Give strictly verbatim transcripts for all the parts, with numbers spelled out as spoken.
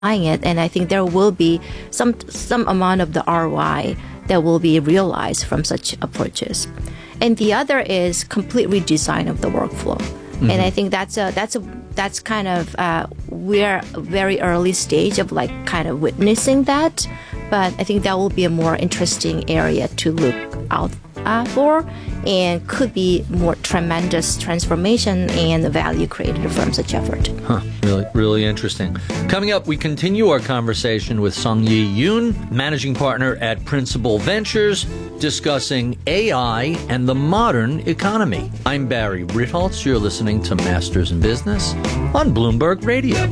it, and I think there will be some some amount of the R O I that will be realized from such approaches. And the other is complete redesign of the workflow. Mm-hmm. And I think that's a that's a that's kind of uh, we're a very early stage of like kind of witnessing that, but I think that will be a more interesting area to look out uh, for, and could be more tremendous transformation and value created from such effort. Huh, really, really interesting. Coming up, we continue our conversation with Sung-Yi Yoon, managing partner at Principal Ventures, discussing A I and the modern economy. I'm Barry Ritholtz. You're listening to Masters in Business on Bloomberg Radio.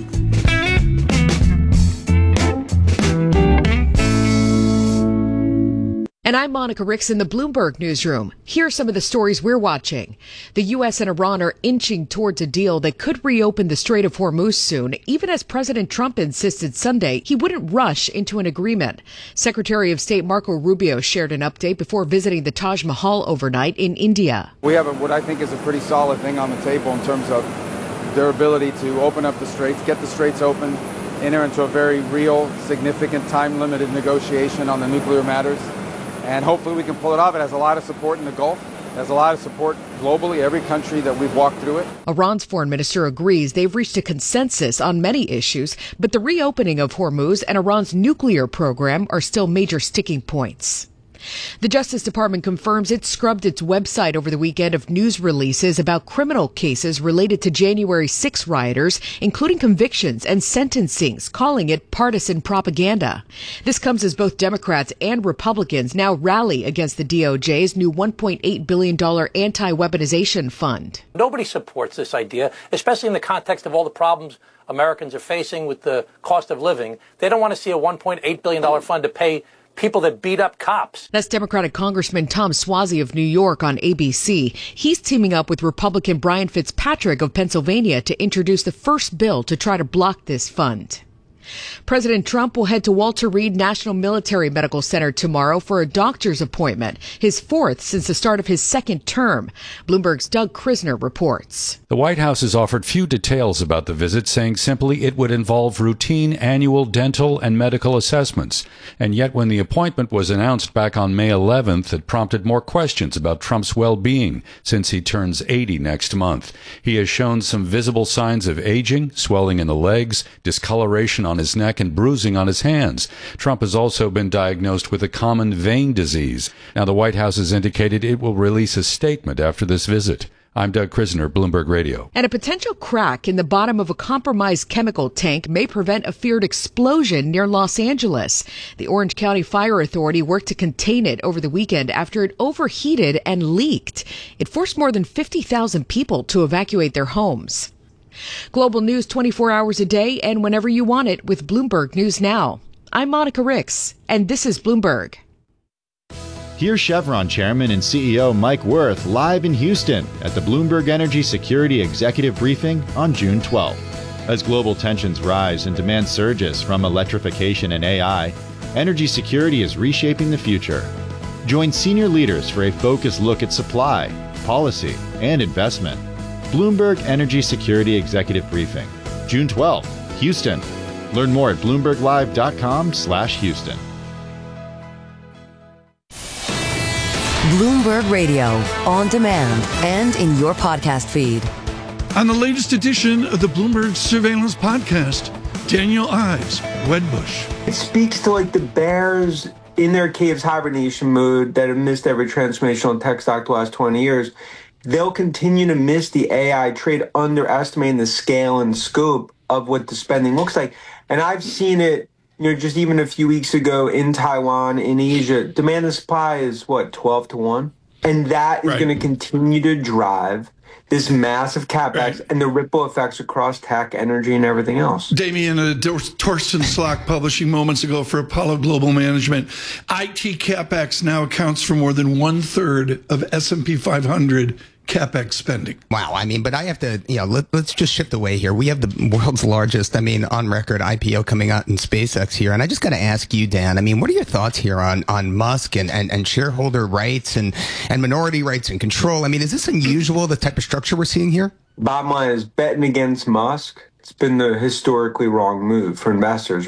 And I'm Monica Ricks in the Bloomberg Newsroom. Here are some of the stories we're watching. The U S and Iran are inching towards a deal that could reopen the Strait of Hormuz soon, even as President Trump insisted Sunday he wouldn't rush into an agreement. Secretary of State Marco Rubio shared an update before visiting the Taj Mahal overnight in India. We have a, what I think is a pretty solid thing on the table in terms of their ability to open up the straits, get the straits open, enter into a very real, significant, time-limited negotiation on the nuclear matters. And hopefully we can pull it off. It has a lot of support in the Gulf. It has a lot of support globally, every country that we've walked through it. Iran's foreign minister agrees they've reached a consensus on many issues, but the reopening of Hormuz and Iran's nuclear program are still major sticking points. The Justice Department confirms it scrubbed its website over the weekend of news releases about criminal cases related to January sixth rioters, including convictions and sentencings, calling it partisan propaganda. This comes as both Democrats and Republicans now rally against the D O J's new one point eight billion dollars anti-weaponization fund. Nobody supports this idea, especially in the context of all the problems Americans are facing with the cost of living. They don't want to see a one point eight billion dollars fund to pay people that beat up cops. That's Democratic Congressman Tom Suozzi of New York on A B C. He's teaming up with Republican Brian Fitzpatrick of Pennsylvania to introduce the first bill to try to block this fund. President Trump will head to Walter Reed National Military Medical Center tomorrow for a doctor's appointment, his fourth since the start of his second term. Bloomberg's Doug Krisner reports. The White House has offered few details about the visit, saying simply it would involve routine annual dental and medical assessments. And yet when the appointment was announced back on May eleventh, it prompted more questions about Trump's well-being since he turns eighty next month. He has shown some visible signs of aging, swelling in the legs, discoloration on his neck, and bruising on his hands. Trump has also been diagnosed with a common vein disease. Now, the White House has indicated it will release a statement after this visit. I'm Doug Krisner, Bloomberg Radio. And a potential crack in the bottom of a compromised chemical tank may prevent a feared explosion near Los Angeles. The Orange County Fire Authority worked to contain it over the weekend after it overheated and leaked. It forced more than fifty thousand people to evacuate their homes. Global news twenty-four hours a day and whenever you want it with Bloomberg News Now. I'm Monica Ricks, and this is Bloomberg. Here's Chevron Chairman and C E O Mike Wirth live in Houston at the Bloomberg Energy Security Executive Briefing on June twelfth. As global tensions rise and demand surges from electrification and A I, energy security is reshaping the future. Join senior leaders for a focused look at supply, policy, and investment. Bloomberg Energy Security Executive Briefing, June twelfth, Houston. Learn more at bloomberglive.com slash Houston. Bloomberg Radio, on demand and in your podcast feed. On the latest edition of the Bloomberg Surveillance Podcast, Daniel Ives, Wedbush. It speaks to like the bears in their caves hibernation mode that have missed every transformational tech stock the last twenty years. They'll continue to miss the A I trade, underestimating the scale and scope of what the spending looks like. And I've seen it, you know, just even a few weeks ago in Taiwan, in Asia. Demand and supply is, what, twelve to one? And that is right. going to continue to drive this massive CapEx right. and the ripple effects across tech, energy, and everything else. Damien, uh, Torsten Slok publishing moments ago for Apollo Global Management, I T CapEx now accounts for more than one-third of S and P five hundred CapEx spending. Wow. I mean, but I have to, you know, let, let's just shift away here. We have the world's largest, I mean, on record I P O coming out in SpaceX here. And I just got to ask you, Dan, I mean, what are your thoughts here on, on Musk and, and, and shareholder rights and, and minority rights and control? I mean, is this unusual, the type of structure we're seeing here? Bottom line is betting against Musk It's been the historically wrong move for investors.